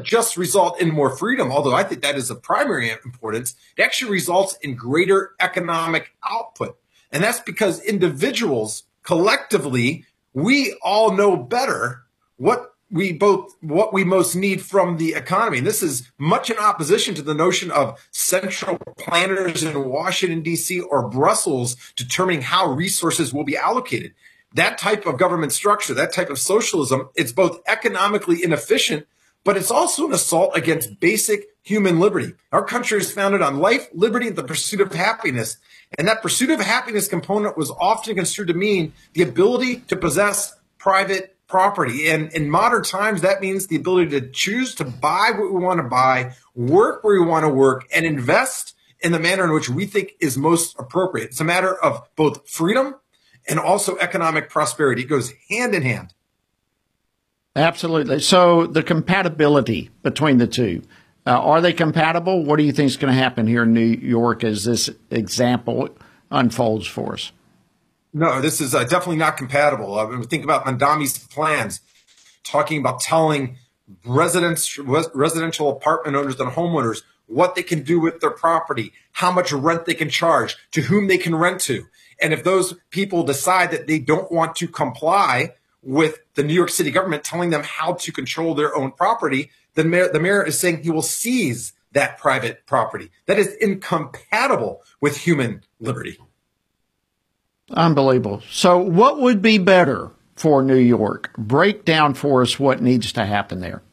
doesn't just result in more freedom, although I think that is of primary importance. It actually results in greater economic output. And that's because individuals collectively, we all know better what we most need from the economy. And this is much in opposition to the notion of central planners in Washington, D.C. or Brussels determining how resources will be allocated. That type of government structure, that type of socialism, it's both economically inefficient, but it's also an assault against basic human liberty. Our country is founded on life, liberty, and the pursuit of happiness. And that pursuit of happiness component was often construed to mean the ability to possess private property. And in modern times, that means the ability to choose to buy what we want to buy, work where we want to work, and invest in the manner in which we think is most appropriate. It's a matter of both freedom and also economic prosperity. It goes hand in hand. Absolutely. So the compatibility between the two, are they compatible? What do you think is going to happen here in New York as this example unfolds for us? No, this is definitely not compatible. Think about Mamdani's plans, talking about telling residential apartment owners and homeowners what they can do with their property, how much rent they can charge, to whom they can rent to. And if those people decide that they don't want to comply with the New York City government telling them how to control their own property, then the mayor is saying he will seize that private property. That is incompatible with human liberty. Unbelievable. So what would be better for New York? Break down for us what needs to happen there.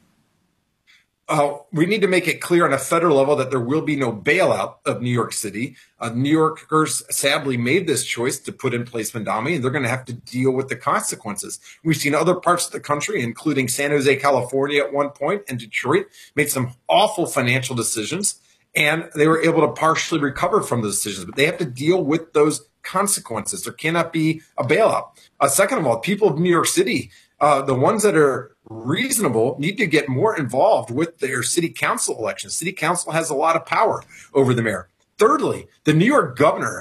We need to make it clear on a federal level that there will be no bailout of New York City. New Yorkers sadly made this choice to put in place Mamdani, and they're going to have to deal with the consequences. We've seen other parts of the country, including San Jose, California at one point, and Detroit, made some awful financial decisions, and they were able to partially recover from those decisions. But they have to deal with those consequences. There cannot be a bailout. Second of all, people of New York City, the ones that are reasonable, need to get more involved with their city council elections. City council has a lot of power over the mayor. Thirdly, the New York governor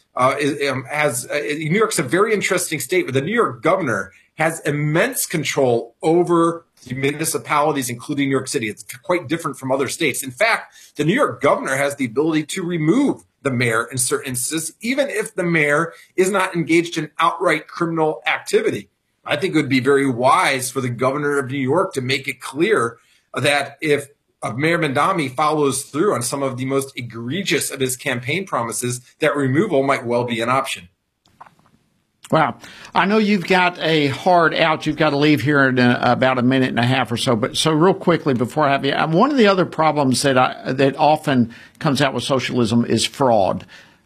New York's a very interesting state, but the New York governor has immense control over the municipalities, including New York City. It's quite different from other states. In fact, the New York governor has the ability to remove the mayor in certain instances, even if the mayor is not engaged in outright criminal activity. I think it would be very wise for the governor of New York to make it clear that if Mayor Mamdani follows through on some of the most egregious of his campaign promises, that removal might well be an option. Wow. I know you've got a hard out. You've got to leave here in about a minute and a half or so. But so real quickly before I have you, one of the other problems that often comes out with socialism is fraud.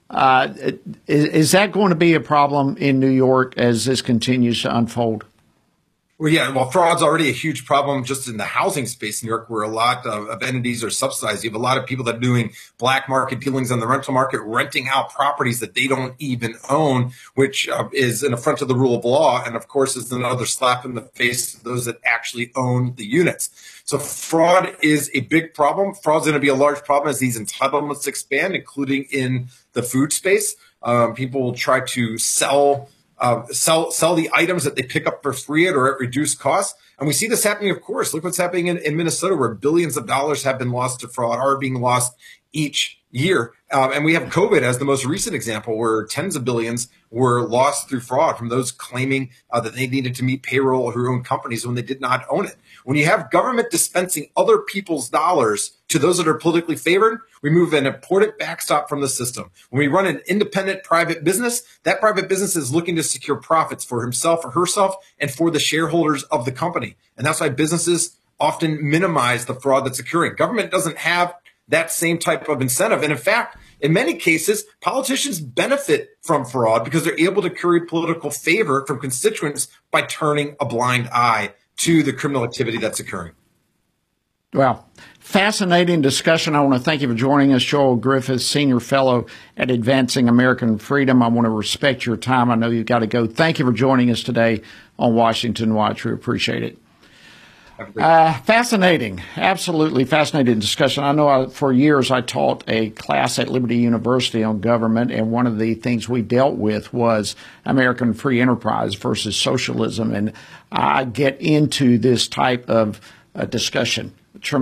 Is that going to be a problem in New York as this continues to unfold? Well, fraud's already a huge problem just in the housing space in New York, where a lot of entities are subsidized. You have a lot of people that are doing black market dealings on the rental market, renting out properties that they don't even own, which is an affront to the rule of law. And of course, is another slap in the face to those that actually own the units. So fraud is a big problem. Fraud's going to be a large problem as these entitlements expand, including in the food space. People will try to sell the items that they pick up for free or at reduced cost. And we see this happening, of course. Look what's happening in Minnesota, where billions of dollars have been lost to fraud, are being lost each year. And we have COVID as the most recent example, where tens of billions were lost through fraud from those claiming that they needed to meet payroll of their own companies when they did not own it. When you have government dispensing other people's dollars to those that are politically favored, we move an important backstop from the system. When we run an independent private business, that private business is looking to secure profits for himself or herself and for the shareholders of the company. And that's why businesses often minimize the fraud that's occurring. Government doesn't have that same type of incentive. And in fact, in many cases, politicians benefit from fraud because they're able to curry political favor from constituents by turning a blind eye to the criminal activity that's occurring. Well, fascinating discussion. I want to thank you for joining us, Joel Griffith, Senior Fellow at Advancing American Freedom. I want to respect your time. I know you've got to go. Thank you for joining us today on Washington Watch. We appreciate it. Fascinating, absolutely fascinating discussion. I know for years I taught a class at Liberty University on government, and one of the things we dealt with was American free enterprise versus socialism, and I get into this type of discussion